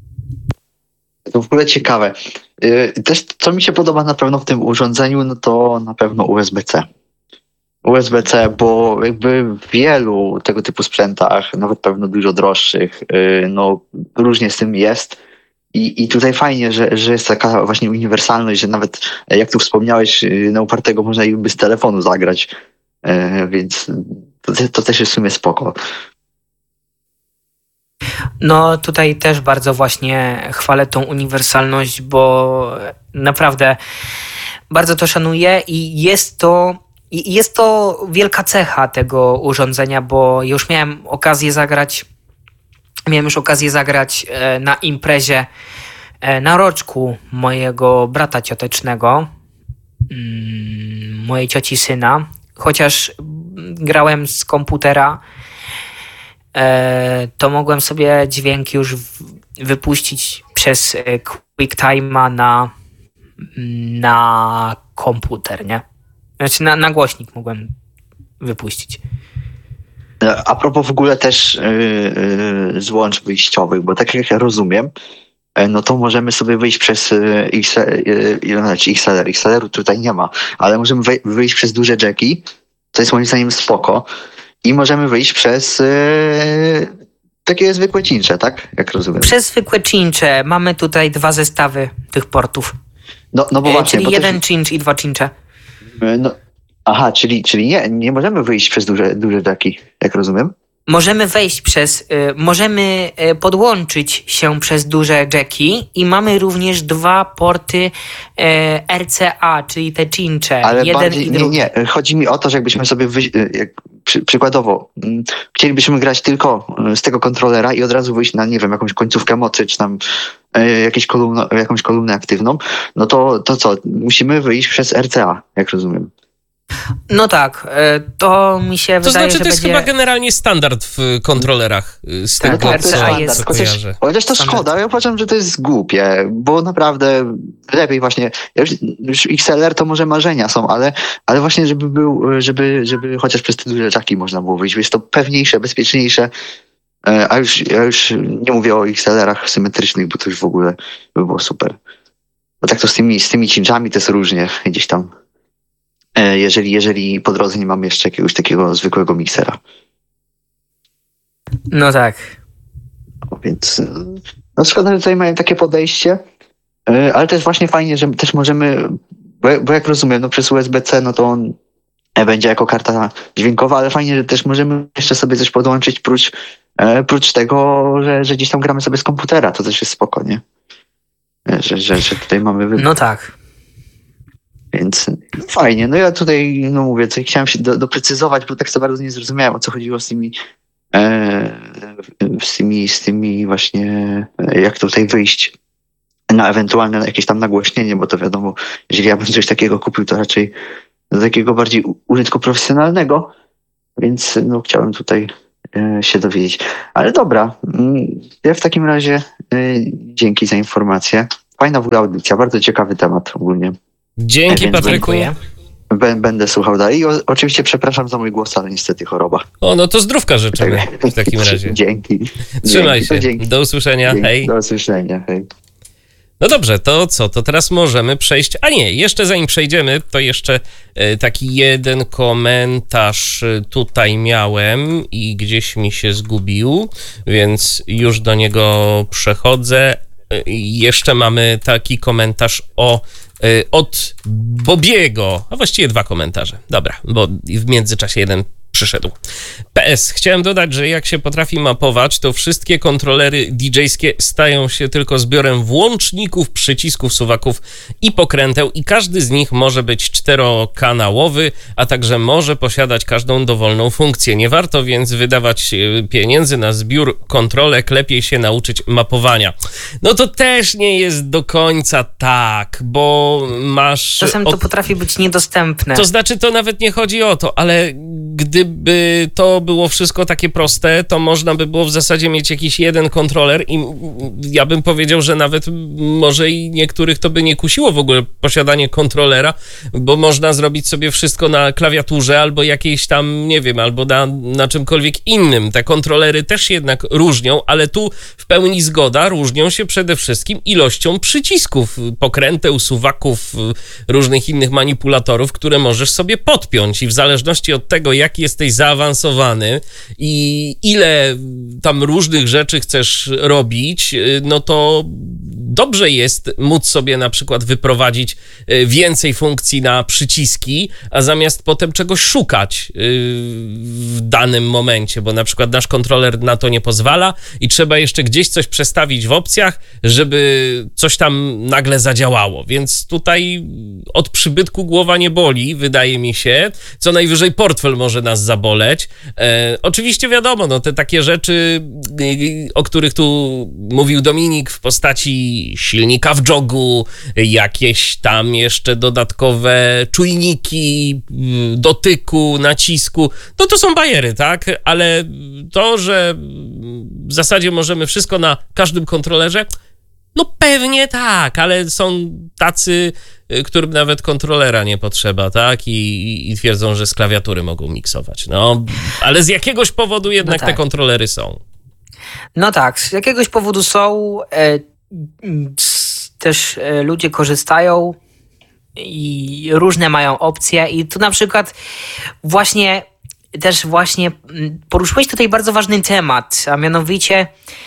To w ogóle ciekawe. Yy, Też co mi się podoba na pewno w tym urządzeniu, no to na pewno U S B C. U S B C, bo jakby w wielu tego typu sprzętach, nawet pewno dużo droższych, yy, no różnie z tym jest. I, i tutaj fajnie, że, że jest taka właśnie uniwersalność, że nawet jak tu wspomniałeś, yy, na upartego można jakby z telefonu zagrać. Yy, Więc to, to też jest w sumie spoko. No tutaj też bardzo właśnie chwalę tą uniwersalność, bo naprawdę bardzo to szanuję i jest to, i jest to wielka cecha tego urządzenia, bo już miałem okazję zagrać, miałem już okazję zagrać e, na imprezie e, na roczku mojego brata ciotecznego, mm, mojej cioci syna, chociaż grałem z komputera, to mogłem sobie dźwięk już wypuścić przez QuickTime'a na, na komputer, nie? Znaczy na, na głośnik mogłem wypuścić. A propos w ogóle też yy, yy, złącz wyjściowych, bo tak jak ja rozumiem, yy, no to możemy sobie wyjść przez yy, X, yy, znaczy X L R. X L R-u tutaj nie ma, ale możemy wej- wyjść przez duże jacki, to jest moim zdaniem spoko. I możemy wyjść przez yy, takie zwykłe cincze, tak? Jak rozumiem. Przez zwykłe cincze. Mamy tutaj dwa zestawy tych portów. No, no bo E, właśnie. czyli bo jeden też, cinch i dwa cincze. yy, no, aha, czyli, czyli nie, nie możemy wyjść przez duże, duże jacki, jak rozumiem. Możemy wejść przez, y, możemy y, podłączyć się przez duże jacki i mamy również dwa porty y, R C A, czyli te cincze. Ale jeden bardziej, i nie, drugi. nie, chodzi mi o to, że jakbyśmy sobie, wy, jak, przy, przykładowo, mm, chcielibyśmy grać tylko y, z tego kontrolera i od razu wyjść na, nie wiem, jakąś końcówkę mocy, czy tam y, jakieś kolumno, jakąś kolumnę aktywną, no to, to co, musimy wyjść przez R C A, jak rozumiem. No tak, y, to mi się To wydaje, znaczy, że to jest będzie... chyba generalnie standard w kontrolerach y, z Tak, tego, R C A co, jest- co chociaż, kojarzę. chociaż to Standard. szkoda, ja uważam, że to jest głupie, bo naprawdę lepiej właśnie, ja już, już X L R to może marzenia są, ale, ale właśnie żeby był, żeby, żeby chociaż przez te duże jacki można było wyjść, jest to pewniejsze, bezpieczniejsze, e, a już, ja już nie mówię o X L R-ach symetrycznych, bo to już w ogóle by było super. Bo tak to z tymi, z tymi cinczami to jest różnie gdzieś tam, e, jeżeli, jeżeli po drodze nie mam jeszcze jakiegoś takiego zwykłego miksera. No tak. No więc y, no szkoda, że tutaj mają takie podejście, y, ale też właśnie fajnie, że też możemy, bo, bo jak rozumiem, no przez U S B C, no to on będzie jako karta dźwiękowa, ale fajnie, że też możemy jeszcze sobie coś podłączyć prócz, e, prócz tego, że, że gdzieś tam gramy sobie z komputera, to też jest spoko, nie? Że, że, że tutaj mamy wybór. No tak. Więc no fajnie. No ja tutaj, no mówię, co chciałem się do, doprecyzować, bo tak za bardzo nie zrozumiałem, o co chodziło z tymi e, z tymi, z tymi właśnie, e, jak tutaj wyjść na ewentualne jakieś tam nagłośnienie, bo to wiadomo, jeżeli ja bym coś takiego kupił, to raczej do takiego bardziej użytku profesjonalnego, więc no chciałem tutaj e, się dowiedzieć. Ale dobra, ja w takim razie e, dzięki za informację. Fajna w ogóle audycja, bardzo ciekawy temat ogólnie. Dzięki, Więc Patryku. Dziękuję. Bę- Będę słuchał dalej i o, oczywiście przepraszam za mój głos, ale niestety choroba. O, no to zdrówka życzymy w takim razie. Dzięki. Trzymaj Dzięki, to się. dzięki. Do usłyszenia. Dzięki. Hej. Do usłyszenia. Hej. No dobrze, to co? To teraz możemy przejść. A nie, jeszcze zanim przejdziemy, to jeszcze e, taki jeden komentarz e, tutaj miałem i gdzieś mi się zgubił, więc już do niego przechodzę. E, jeszcze mamy taki komentarz o e, od Bobiego, a właściwie dwa komentarze. Dobra, bo w międzyczasie jeden przyszedł. P S. Chciałem dodać, że jak się potrafi mapować, to wszystkie kontrolery didżejskie stają się tylko zbiorem włączników, przycisków, suwaków i pokręteł i każdy z nich może być czterokanałowy, a także może posiadać każdą dowolną funkcję. Nie warto więc wydawać pieniędzy na zbiór kontrolek, lepiej się nauczyć mapowania. No to też nie jest do końca tak, bo masz... Czasem to potrafi być niedostępne. To znaczy, to nawet nie chodzi o to, ale gdyby to było wszystko takie proste, to można by było w zasadzie mieć jakiś jeden kontroler i ja bym powiedział, że nawet może i niektórych to by nie kusiło w ogóle posiadanie kontrolera, bo można zrobić sobie wszystko na klawiaturze albo jakiejś tam, nie wiem, albo na, na czymkolwiek innym. Te kontrolery też jednak różnią, ale tu w pełni zgoda, różnią się przede wszystkim ilością przycisków, pokręteł, suwaków, różnych innych manipulatorów, które możesz sobie podpiąć i w zależności od tego, jaki jesteś zaawansowany i ile tam różnych rzeczy chcesz robić, no to dobrze jest móc sobie na przykład wyprowadzić więcej funkcji na przyciski, a zamiast potem czegoś szukać w danym momencie, bo na przykład nasz kontroler na to nie pozwala i trzeba jeszcze gdzieś coś przestawić w opcjach, żeby coś tam nagle zadziałało. Więc tutaj od przybytku głowa nie boli, wydaje mi się. Co najwyżej portfel może nas zaboleć. E, oczywiście wiadomo, no te takie rzeczy, o których tu mówił Dominik w postaci silnika w jogu, jakieś tam jeszcze dodatkowe czujniki dotyku, nacisku, no to są bajery, tak? Ale to, że w zasadzie możemy wszystko na każdym kontrolerze, no pewnie tak, ale są tacy, którym nawet kontrolera nie potrzeba, tak? I, i twierdzą, że z klawiatury mogą miksować. No, ale z jakiegoś powodu jednak no tak. Te kontrolery są. No tak, z jakiegoś powodu są. E, też e, ludzie korzystają i różne mają opcje i tu na przykład właśnie też właśnie poruszyłeś tutaj bardzo ważny temat, a mianowicie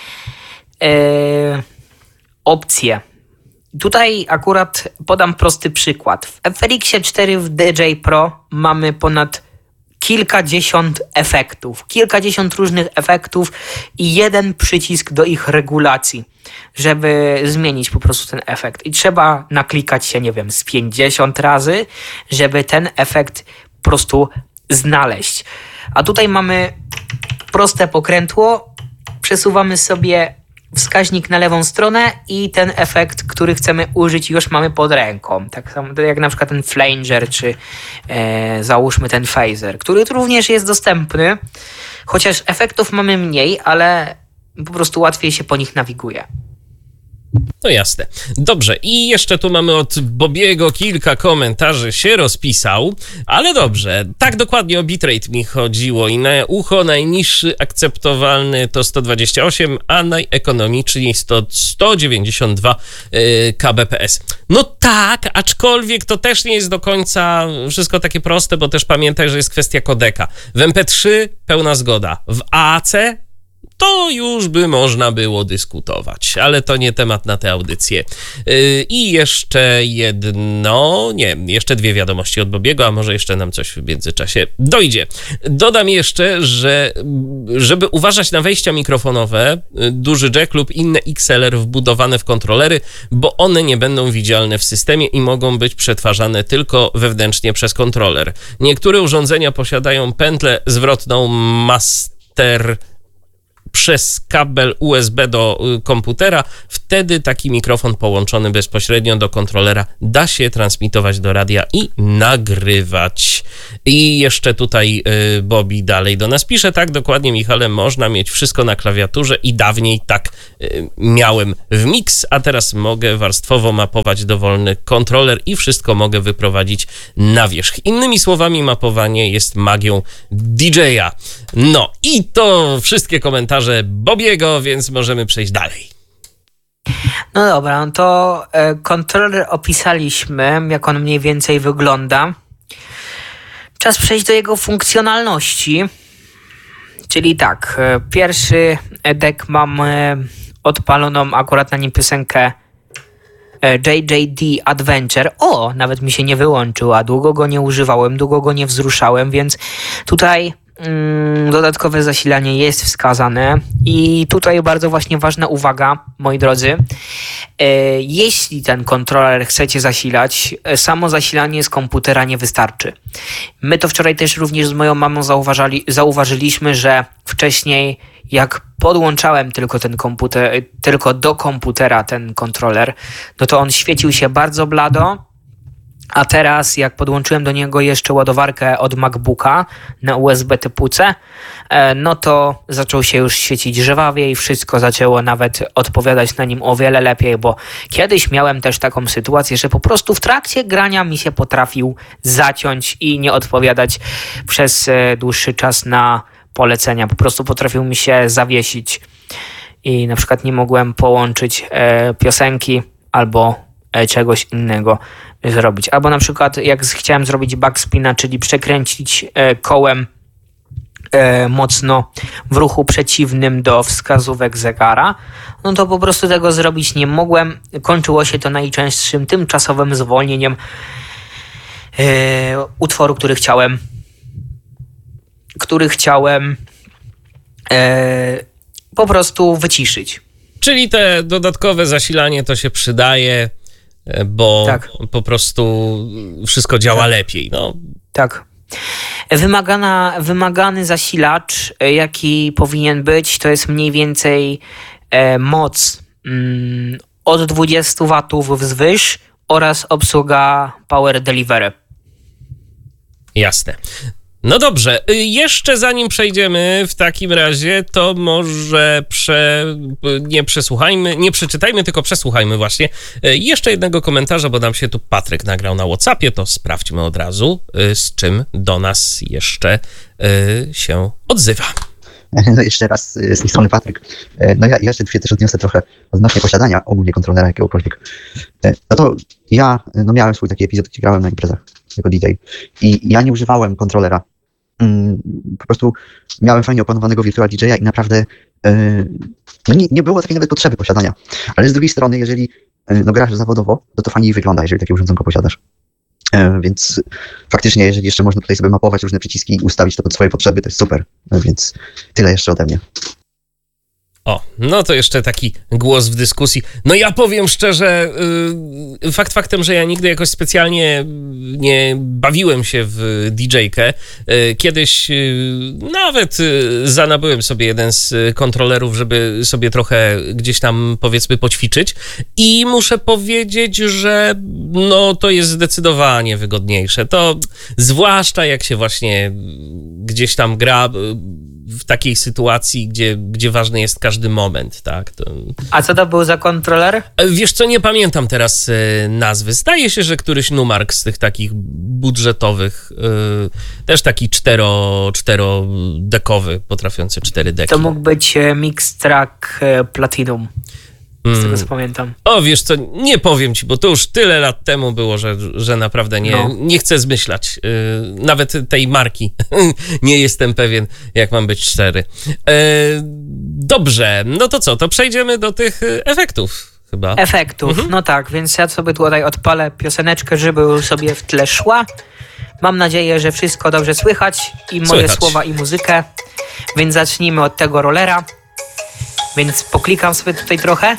e, opcje. Tutaj akurat podam prosty przykład. W F L X cztery w D J Pro mamy ponad kilkadziesiąt efektów, kilkadziesiąt różnych efektów i jeden przycisk do ich regulacji, żeby zmienić po prostu ten efekt. I trzeba naklikać się, nie wiem, z pięćdziesiąt razy, żeby ten efekt po prostu znaleźć. A tutaj mamy proste pokrętło, przesuwamy sobie wskaźnik na lewą stronę i ten efekt, który chcemy użyć, już mamy pod ręką. Tak samo jak na przykład ten flanger, czy e, załóżmy ten phaser, który również jest dostępny, chociaż efektów mamy mniej, ale po prostu łatwiej się po nich nawiguje. No jasne. Dobrze, i jeszcze tu mamy od Bobiego kilka komentarzy, się rozpisał, ale dobrze, tak dokładnie o bitrate mi chodziło i na ucho najniższy akceptowalny to sto dwadzieścia osiem, a najekonomiczniej sto dziewięćdziesiąt dwa kilobitów. No tak, aczkolwiek to też nie jest do końca wszystko takie proste, bo też pamiętaj, że jest kwestia kodeka. W M P trzy pełna zgoda, w A A C to już by można było dyskutować, ale to nie temat na tę audycję. I jeszcze jedno, nie, jeszcze dwie wiadomości od Bobiego, a może jeszcze nam coś w międzyczasie dojdzie. Dodam jeszcze, że żeby uważać na wejścia mikrofonowe, duży jack lub inne X L R wbudowane w kontrolery, bo one nie będą widzialne w systemie i mogą być przetwarzane tylko wewnętrznie przez kontroler. Niektóre urządzenia posiadają pętlę zwrotną master przez kabel U S B do komputera, wtedy taki mikrofon połączony bezpośrednio do kontrolera da się transmitować do radia i nagrywać. I jeszcze tutaj y, Bobby dalej do nas pisze, tak dokładnie Michale, można mieć wszystko na klawiaturze i dawniej tak y, miałem w Mix, a teraz mogę warstwowo mapować dowolny kontroler i wszystko mogę wyprowadzić na wierzch. Innymi słowami, mapowanie jest magią D J a. No i to wszystkie komentarze Bobiego, więc możemy przejść dalej. No dobra, no to e, kontroler opisaliśmy, jak on mniej więcej wygląda. Czas przejść do jego funkcjonalności. Czyli tak, e, pierwszy deck mam e, odpaloną akurat na nim piosenkę e, J J D Adventure. O, nawet mi się nie wyłączył, a długo go nie używałem, długo go nie wzruszałem, więc tutaj dodatkowe zasilanie jest wskazane i tutaj bardzo właśnie ważna uwaga, moi drodzy, jeśli ten kontroler chcecie zasilać, samo zasilanie z komputera nie wystarczy. My to wczoraj też również z moją mamą zauważali, zauważyliśmy, że wcześniej jak podłączałem tylko ten komputer, tylko do komputera ten kontroler, no to on świecił się bardzo blado. A teraz, jak podłączyłem do niego jeszcze ładowarkę od MacBooka na U S B typu C, no to zaczął się już świecić żwawiej i wszystko zaczęło nawet odpowiadać na nim o wiele lepiej, bo kiedyś miałem też taką sytuację, że po prostu w trakcie grania mi się potrafił zaciąć i nie odpowiadać przez dłuższy czas na polecenia. Po prostu potrafił mi się zawiesić i na przykład nie mogłem połączyć piosenki albo czegoś innego zrobić. Albo na przykład jak chciałem zrobić backspina, czyli przekręcić e, kołem e, mocno w ruchu przeciwnym do wskazówek zegara, no to po prostu tego zrobić nie mogłem. Kończyło się to najczęstszym tymczasowym zwolnieniem e, utworu, który chciałem który chciałem e, po prostu wyciszyć. Czyli te dodatkowe zasilanie to się przydaje, bo tak. Po prostu wszystko działa tak. lepiej. No. Tak. Wymagana, wymagany zasilacz, jaki powinien być, to jest mniej więcej e, moc mm, od dwudziestu watów wzwyż oraz obsługa Power Delivery. Jasne. No dobrze, jeszcze zanim przejdziemy w takim razie, to może prze, nie przesłuchajmy, nie przeczytajmy, tylko przesłuchajmy właśnie jeszcze jednego komentarza, bo nam się tu Patryk nagrał na WhatsAppie, to sprawdźmy od razu, z czym do nas jeszcze się odzywa. No jeszcze raz z tej strony Patryk. No ja jeszcze tu się też odniosę trochę odnośnie posiadania ogólnie kontrolera jakiegokolwiek. No to ja no miałem swój taki epizod, gdzie grałem na imprezach jako D J i ja nie używałem kontrolera. Po prostu miałem fajnie opanowanego Virtual D J a i naprawdę no nie, nie było takiej nawet potrzeby posiadania. Ale z drugiej strony, jeżeli no grasz zawodowo, to to fajniej wygląda, jeżeli takie urządzonko posiadasz. Więc faktycznie, jeżeli jeszcze można tutaj sobie mapować różne przyciski i ustawić to pod swoje potrzeby, to jest super. Więc tyle jeszcze ode mnie. O, no to jeszcze taki głos w dyskusji. No ja powiem szczerze, yy, fakt faktem, że ja nigdy jakoś specjalnie nie bawiłem się w D J-kę. Yy, kiedyś yy, nawet yy, zanabyłem sobie jeden z kontrolerów, żeby sobie trochę gdzieś tam powiedzmy poćwiczyć i muszę powiedzieć, że no to jest zdecydowanie wygodniejsze. To zwłaszcza jak się właśnie gdzieś tam gra w takiej sytuacji, gdzie, gdzie ważny jest każdy moment, tak? To... A co to był za kontroler? Wiesz co, nie pamiętam teraz y, nazwy. Zdaje się, że któryś Numark z tych takich budżetowych, y, też taki cztero, czterodekowy, potrafiący cztery deki. To mógł być Mixtrack Platinum. z tego co pamiętam. O, wiesz co, nie powiem ci, bo to już tyle lat temu było, że, że naprawdę nie, No. nie chcę zmyślać. Yy, nawet tej marki nie jestem pewien, jak mam być szczery. Yy, dobrze, no to co, to przejdziemy do tych efektów chyba. Efektów, Mhm. no tak, więc ja sobie tutaj odpalę pioseneczkę, żeby sobie w tle szła. Mam nadzieję, że wszystko dobrze słychać i moje Słychać. słowa i muzykę, więc zacznijmy od tego rollera. Więc poklikam sobie tutaj trochę.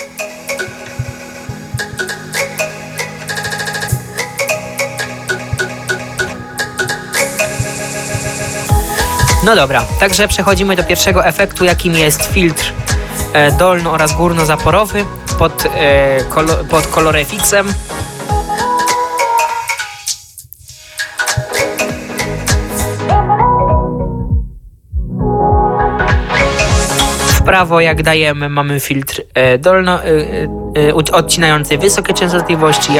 No dobra, także przechodzimy do pierwszego efektu, jakim jest filtr e, dolno- oraz górnozaporowy pod, e, kolo- pod kolorefixem. W prawo, jak dajemy, mamy filtr e, dolno, e, e, odcinający wysokie częstotliwości,